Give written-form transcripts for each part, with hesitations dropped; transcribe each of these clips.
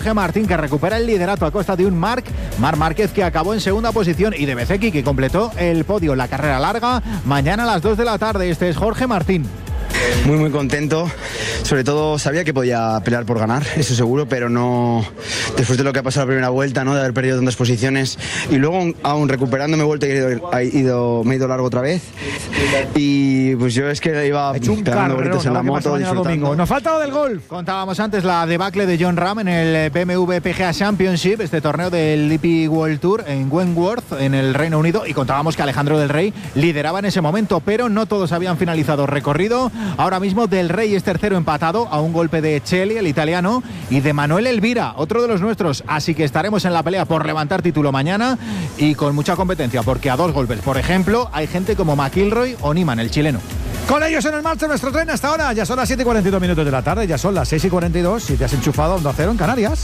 Jorge Martín, que recupera el liderato a costa de un Marc Márquez, que acabó en segunda posición, y de Bezzecchi, que completó el podio. La carrera larga mañana a las 2 de la tarde. Este es Jorge Martín. Muy contento, sobre todo sabía que podía pelear por ganar, eso seguro, pero no después de lo que ha pasado la primera vuelta, ¿no? De haber perdido tantas posiciones, y luego aún recuperándome vuelta me he ido largo otra vez, y pues yo es que iba pegando gritos en la moto, disfrutando. Nos falta lo del golf. Contábamos antes la debacle de Jon Rahm en el BMW PGA Championship, este torneo del DP World Tour en Wentworth, en el Reino Unido, y contábamos que Alejandro Del Rey lideraba en ese momento, pero no todos habían finalizado recorrido. Ahora mismo Del Rey es tercero empatado a un golpe de Cheli, el italiano, y de Manuel Elvira, otro de los nuestros. Así que estaremos en la pelea por levantar título mañana, y con mucha competencia, porque a 2 golpes, por ejemplo, hay gente como McIlroy o Niemann, el chileno. Con ellos en el marcha nuestro tren hasta ahora. Ya son las 7:42 de la tarde, ya son las 6:42 si te has enchufado a Onda Cero en Canarias.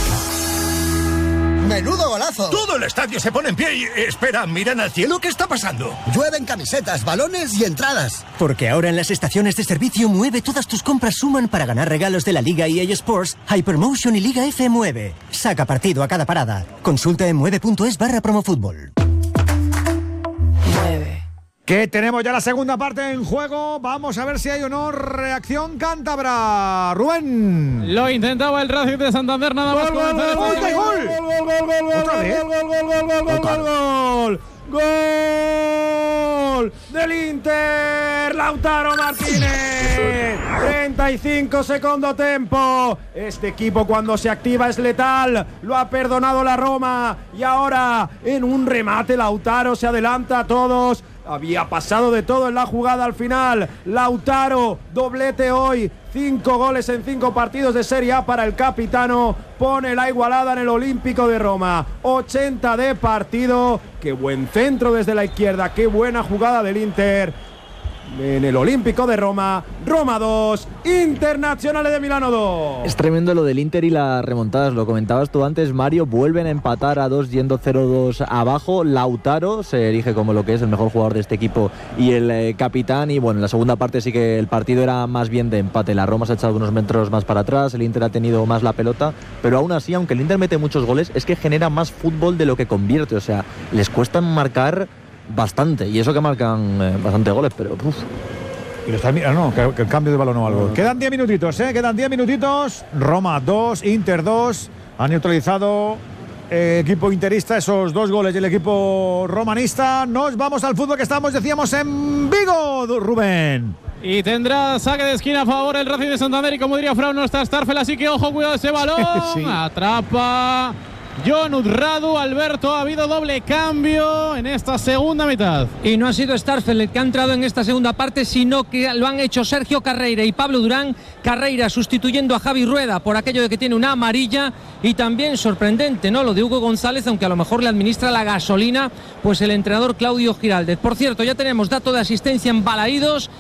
¡Menudo golazo! Todo el estadio se pone en pie y... Espera, miran al cielo, ¿qué está pasando? Llueven camisetas, balones y entradas. Porque ahora en las estaciones de servicio Mueve todas tus compras suman para ganar regalos de la Liga EA Sports, Hypermotion y Liga F Mueve. Saca partido a cada parada. Consulta en mueve.es/promofutbol. Que tenemos ya la segunda parte en juego. Vamos a ver si hay o no reacción cántabra. Rubén. Lo intentaba el Racing de Santander, nada más. ¡Gol! ¿Otra vez? ¡Gol del Inter! Lautaro Martínez. 35 segundo tempo. Este equipo cuando se activa es letal. Lo ha perdonado la Roma. Y ahora en un remate Lautaro se adelanta a todos. Había pasado de todo en la jugada al final. Lautaro, doblete hoy. 5 goles en 5 partidos de Serie A para el capitano. Pone la igualada en el Olímpico de Roma. 80 de partido. Qué buen centro desde la izquierda. Qué buena jugada del Inter. En el Olímpico de Roma. Roma 2, Internazionale de Milano 2. Es tremendo lo del Inter y las remontadas. Lo comentabas tú antes, Mario. Vuelven a empatar a 2 yendo 0-2 abajo. Lautaro se erige como lo que es el mejor jugador de este equipo y el capitán. Y bueno, en la segunda parte sí que el partido era más bien de empate. La Roma se ha echado unos metros más para atrás. El Inter ha tenido más la pelota. Pero aún así, aunque el Inter mete muchos goles, es que genera más fútbol de lo que convierte. O sea, les cuesta marcar bastante, y eso que marcan bastante goles, pero Y lo está mirando, que el cambio de balón o algo. Quedan 10 minutitos, quedan 10 minutitos. Roma 2, Inter 2. Han neutralizado equipo interista esos 2 goles del equipo romanista. Nos vamos al fútbol que estamos, decíamos, en Vigo, Rubén. Y tendrá saque de esquina a favor el Racing de Santander, y como diría Frau, no está Starfel, así que ojo, cuidado ese balón. Sí. Atrapa Jon Urradu. Alberto, ha habido doble cambio en esta segunda mitad. Y no ha sido Starfel el que ha entrado en esta segunda parte, sino que lo han hecho Sergio Carreira y Pablo Durán. Carreira sustituyendo a Javi Rueda por aquello de que tiene una amarilla, y también sorprendente, ¿no?, lo de Hugo González, aunque a lo mejor le administra la gasolina pues el entrenador Claudio Giraldez. Por cierto, ya tenemos dato de asistencia en Balaídos,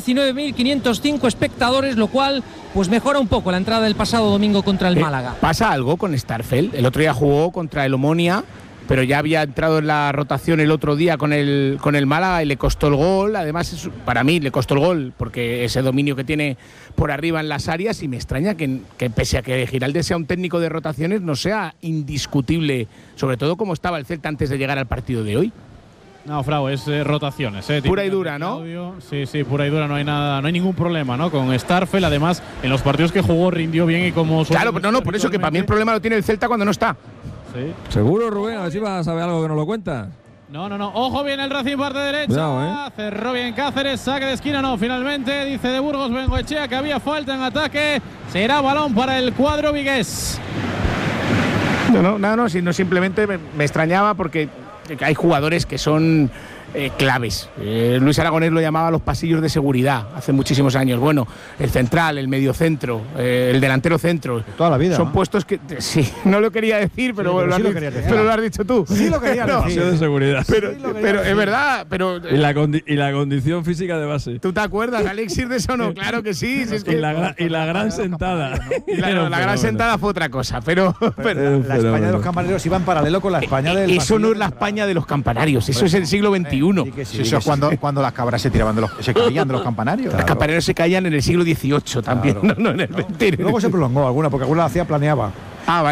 19.505 espectadores, lo cual pues mejora un poco la entrada del pasado domingo contra el Málaga. Pasa algo con Starfel. El otro día jugó contra el Omonia, pero ya había entrado en la rotación el otro día con el Málaga y le costó el gol. Además, para mí le costó el gol porque ese dominio que tiene por arriba en las áreas, y me extraña que pese a que Giraldez sea un técnico de rotaciones, no sea indiscutible, sobre todo como estaba el Celta antes de llegar al partido de hoy. No, Frau, es rotaciones. Pura y dura, ¿no? Sí, pura y dura, no hay nada, no hay ningún problema, ¿no? Con Starfel, además, en los partidos que jugó rindió bien y como... Claro, pero no, por eso que para mí el problema lo tiene el Celta cuando no está. Sí. ¿Seguro, Rubén? A ver si vas a saber algo que nos lo cuentas. No. Ojo, bien el Racing, parte derecha. Cuidado, Cerró bien Cáceres, saque de esquina, no. Finalmente, dice de Burgos Bengoechea que había falta en ataque. Será balón para el cuadro vigués. No, sino simplemente me extrañaba porque hay jugadores que son claves. Luis Aragonés lo llamaba los pasillos de seguridad hace muchísimos años. Bueno, el central, el mediocentro, el delantero centro. Toda la vida. Son puestos que sí, no lo quería decir, pero, sí, pero lo has dicho tú. Sí lo quería decir. De seguridad. Pero es verdad. Pero y la condición física de base. ¿Tú te acuerdas, Alexis, de eso? No, claro que sí. Si es que y la gran sentada. Y la gran sentada fue otra cosa. Pero la España de los campaneros iba en paralelo con la España del... Eso no es la España de los campanarios. Eso es el siglo XXI. Eso es cuando las cabras se tiraban se caían de los campanarios. Los campaneros se caían en el siglo XVIII también, no en el XXI. Luego se prolongó alguna, porque alguna la hacía planeaba.